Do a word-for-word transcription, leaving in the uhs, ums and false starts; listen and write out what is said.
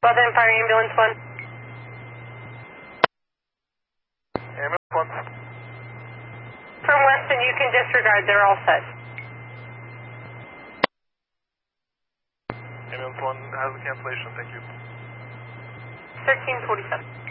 Well then, fire ambulance one. Ambulance one. From Weston, you can disregard. They're all set. Ambulance one has a cancellation. Thank you. thirteen forty-seven.